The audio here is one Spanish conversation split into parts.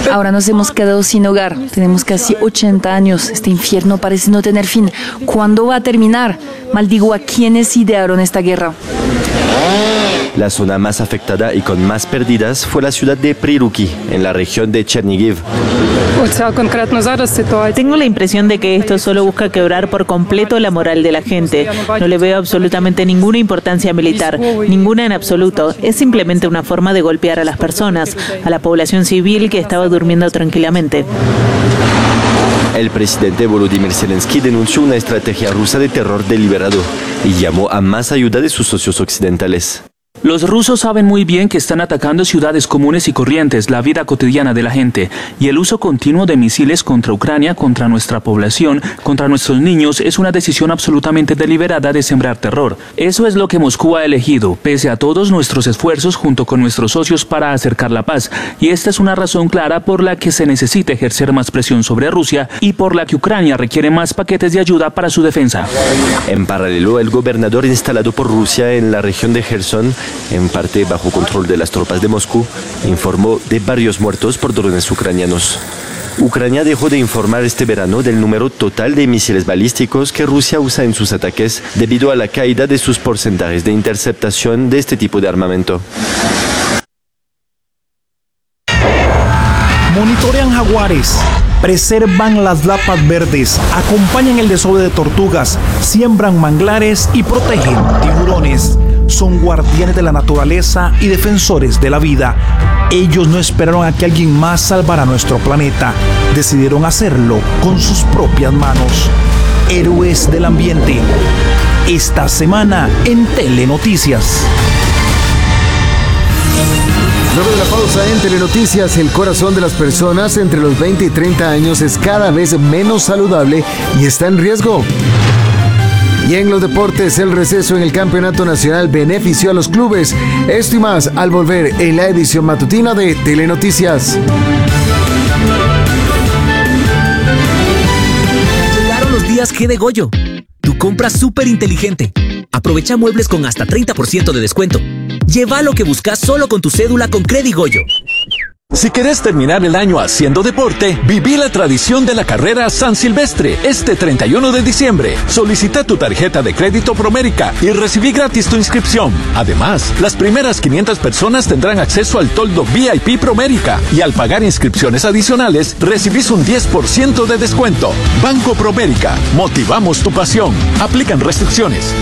Ahora nos hemos quedado sin hogar. Tenemos casi 80 años. Este infierno parece no tener fin. ¿Cuándo va a terminar? Maldigo a quienes idearon esta guerra. La zona más afectada y con más pérdidas fue la ciudad de Priruki, en la región de Chernihiv. Tengo la impresión de que esto solo busca quebrar por completo la moral de la gente. No le veo absolutamente ninguna importancia militar, ninguna en absoluto. Es simplemente una forma de golpear a las personas, a la población civil que estaba durmiendo tranquilamente. El presidente Volodymyr Zelensky denunció una estrategia rusa de terror deliberado y llamó a más ayuda de sus socios occidentales. Los rusos saben muy bien que están atacando ciudades comunes y corrientes, la vida cotidiana de la gente, y el uso continuo de misiles contra Ucrania, contra nuestra población, contra nuestros niños, es una decisión absolutamente deliberada de sembrar terror. Eso es lo que Moscú ha elegido, pese a todos nuestros esfuerzos junto con nuestros socios para acercar la paz, y esta es una razón clara por la que se necesita ejercer más presión sobre Rusia y por la que Ucrania requiere más paquetes de ayuda para su defensa. En paralelo, el gobernador instalado por Rusia en la región de Gerson, en parte bajo control de las tropas de Moscú, informó de varios muertos por drones ucranianos. Ucrania dejó de informar este verano del número total de misiles balísticos que Rusia usa en sus ataques debido a la caída de sus porcentajes de interceptación de este tipo de armamento. Monitorean jaguares, preservan las lapas verdes, acompañan el desove de tortugas, siembran manglares y protegen tiburones. Son guardianes de la naturaleza y defensores de la vida. Ellos no esperaron a que alguien más salvara nuestro planeta. Decidieron hacerlo con sus propias manos. Héroes del ambiente. Esta semana en Telenoticias. Luego de la pausa en Telenoticias, el corazón de las personas entre los 20 y 30 años es cada vez menos saludable y está en riesgo. Y en los deportes, el receso en el campeonato nacional benefició a los clubes. Esto y más al volver en la edición matutina de Telenoticias. Llegaron los días G de Goyo. Tu compra súper inteligente. Aprovecha muebles con hasta 30% de descuento. Lleva lo que buscas solo con tu cédula con Credigoyo. Si querés terminar el año haciendo deporte, viví la tradición de la carrera San Silvestre este 31 de diciembre. Solicita tu tarjeta de crédito Promérica y recibí gratis tu inscripción. Además, las primeras 500 personas tendrán acceso al toldo VIP Promérica y al pagar inscripciones adicionales, recibís un 10% de descuento. Banco Promérica, motivamos tu pasión. Aplican restricciones.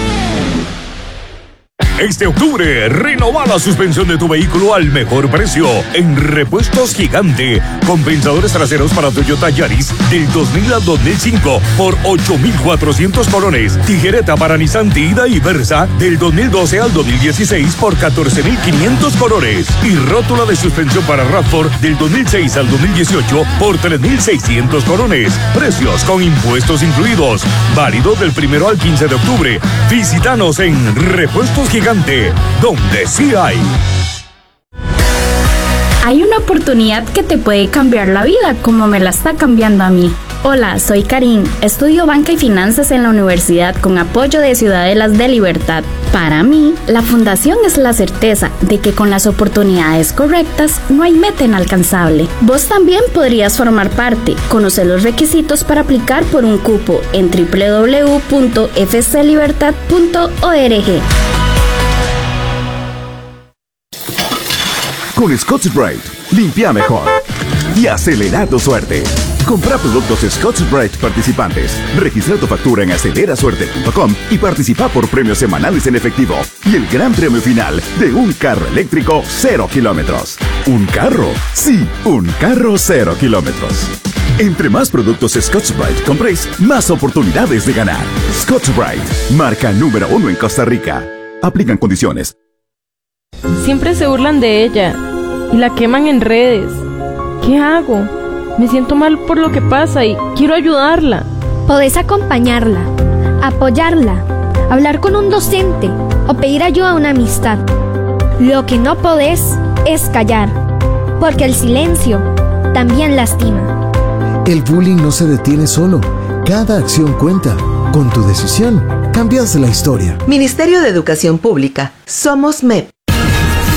Este octubre, renova la suspensión de tu vehículo al mejor precio en Repuestos Gigante. Compensadores traseros para Toyota Yaris del 2000 al 2005 por 8,400 colones. Tijereta para Nissan Tiida y Versa del 2012 al 2016 por 14,500 colones. Y rótula de suspensión para RAV4 del 2006 al 2018 por 3,600 colones. Precios con impuestos incluidos. Válido del 1 al 15 de octubre. Visítanos en Repuestos Gigante, donde sí hay. Hay una oportunidad que te puede cambiar la vida, como me la está cambiando a mí. Hola, soy Karin. Estudio Banca y Finanzas en la universidad con apoyo de Ciudadelas de Libertad. Para mí, la fundación es la certeza de que con las oportunidades correctas no hay meta inalcanzable. Vos también podrías formar parte. Conoce los requisitos para aplicar por un cupo en www.fclibertad.org. Con Scotch-Brite, limpia mejor y acelera tu suerte. Compra productos Scotch-Brite participantes. Registra tu factura en acelerasuerte.com y participa por premios semanales en efectivo y el gran premio final de un carro eléctrico 0 kilómetros. ¿Un carro? Sí, un carro 0 kilómetros. Entre más productos Scotch-Brite compréis, más oportunidades de ganar. Scotch-Brite, marca número 1 en Costa Rica. Aplican condiciones. Siempre se burlan de ella y la queman en redes. ¿Qué hago? Me siento mal por lo que pasa y quiero ayudarla. Podés acompañarla, apoyarla, hablar con un docente o pedir ayuda a una amistad. Lo que no podés es callar, porque el silencio también lastima. El bullying no se detiene solo. Cada acción cuenta. Con tu decisión, cambias la historia. Ministerio de Educación Pública. Somos MEP.